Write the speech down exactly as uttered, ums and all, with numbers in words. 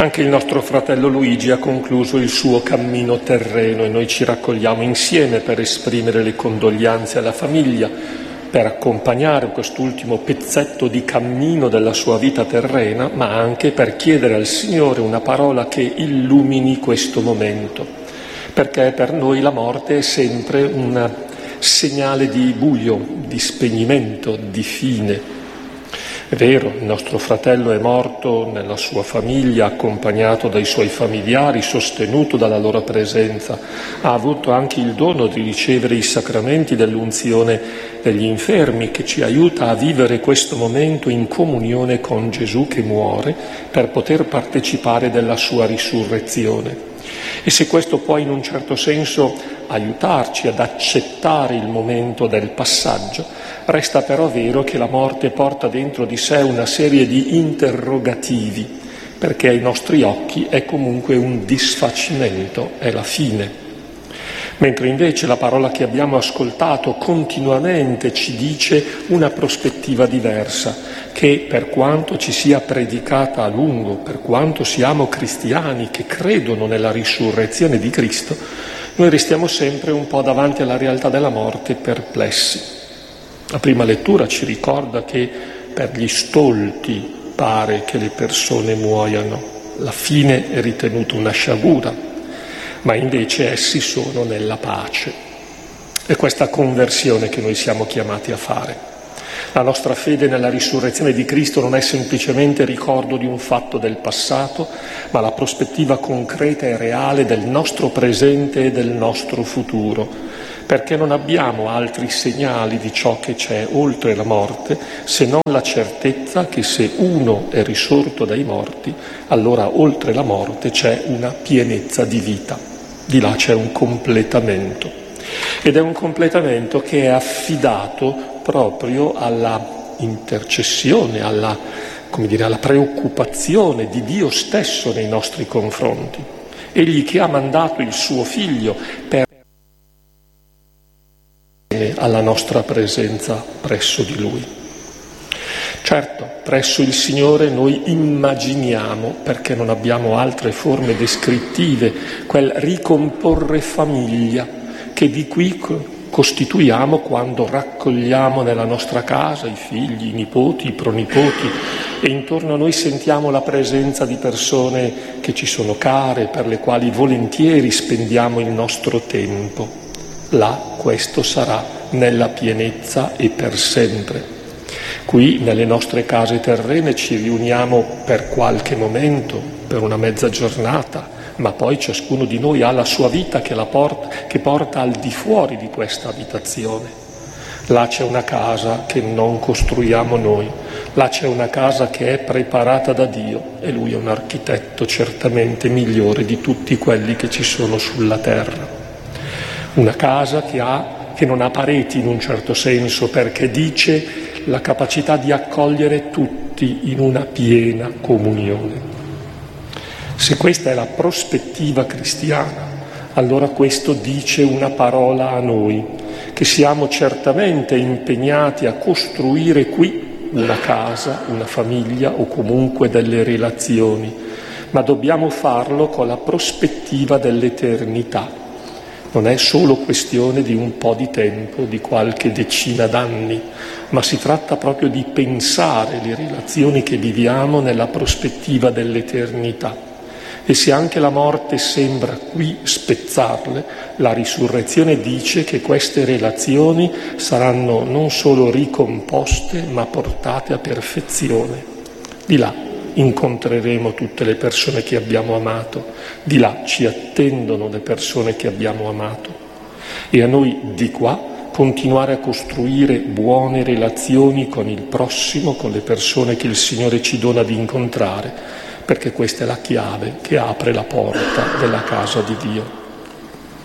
Anche il nostro fratello Luigi ha concluso il suo cammino terreno e noi ci raccogliamo insieme per esprimere le condoglianze alla famiglia, per accompagnare quest'ultimo pezzetto di cammino della sua vita terrena, ma anche per chiedere al Signore una parola che illumini questo momento, perché per noi la morte è sempre un segnale di buio, di spegnimento, di fine. È vero, il nostro fratello è morto nella sua famiglia, accompagnato dai suoi familiari, sostenuto dalla loro presenza. Ha avuto anche il dono di ricevere i sacramenti dell'unzione degli infermi, che ci aiuta a vivere questo momento in comunione con Gesù che muore per poter partecipare della sua risurrezione. E se questo può in un certo senso aiutarci ad accettare il momento del passaggio, resta però vero che la morte porta dentro di sé una serie di interrogativi, perché ai nostri occhi è comunque un disfacimento, è la fine. Mentre invece la parola che abbiamo ascoltato continuamente ci dice una prospettiva diversa, che per quanto ci sia predicata a lungo, per quanto siamo cristiani che credono nella risurrezione di Cristo, noi restiamo sempre un po' davanti alla realtà della morte perplessi. La prima lettura ci ricorda che per gli stolti pare che le persone muoiano, la fine è ritenuta una sciagura, ma invece essi sono nella pace. È questa conversione che noi siamo chiamati a fare. La nostra fede nella risurrezione di Cristo non è semplicemente ricordo di un fatto del passato, ma la prospettiva concreta e reale del nostro presente e del nostro futuro, perché non abbiamo altri segnali di ciò che c'è oltre la morte, se non la certezza che se uno è risorto dai morti, allora oltre la morte c'è una pienezza di vita, di là c'è un completamento. Ed è un completamento che è affidato proprio alla intercessione, alla, come dire, alla preoccupazione di Dio stesso nei nostri confronti. Egli che ha mandato il suo Figlio per alla nostra presenza presso di Lui. Certo, presso il Signore noi immaginiamo, perché non abbiamo altre forme descrittive, quel ricomporre famiglia che di qui costituiamo quando raccogliamo nella nostra casa i figli, i nipoti, i pronipoti, e intorno a noi sentiamo la presenza di persone che ci sono care, per le quali volentieri spendiamo il nostro tempo. Là questo sarà nella pienezza e per sempre. Qui nelle nostre case terrene ci riuniamo per qualche momento, per una mezza giornata, ma poi ciascuno di noi ha la sua vita che, la porta, che porta al di fuori di questa abitazione. Là c'è una casa che non costruiamo noi, là c'è una casa che è preparata da Dio e Lui è un architetto certamente migliore di tutti quelli che ci sono sulla terra. Una casa che, ha, che non ha pareti in un certo senso, perché dice la capacità di accogliere tutti in una piena comunione. Se questa è la prospettiva cristiana, allora questo dice una parola a noi, che siamo certamente impegnati a costruire qui una casa, una famiglia o comunque delle relazioni, ma dobbiamo farlo con la prospettiva dell'eternità. Non è solo questione di un po' di tempo, di qualche decina d'anni, ma si tratta proprio di pensare le relazioni che viviamo nella prospettiva dell'eternità. E se anche la morte sembra qui spezzarle, la risurrezione dice che queste relazioni saranno non solo ricomposte, ma portate a perfezione. Di là incontreremo tutte le persone che abbiamo amato, di là ci attendono le persone che abbiamo amato. E a noi di qua continuare a costruire buone relazioni con il prossimo, con le persone che il Signore ci dona di incontrare, perché questa è la chiave che apre la porta della casa di Dio.